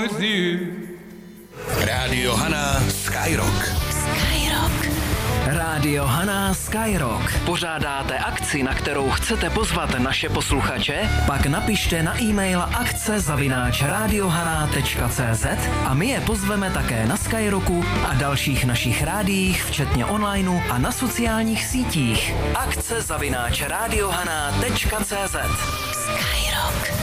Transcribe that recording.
Rádio Hana Skyrock. Rádio Hana Skyrock. Pořádáte akci, na kterou chcete pozvat naše posluchače? Pak napište na e-mail akce@radiohana.cz a my je pozveme také na Skyrocku a dalších našich rádiích, včetně onlineu a na sociálních sítích. akce@radiohana.cz. Skyrock.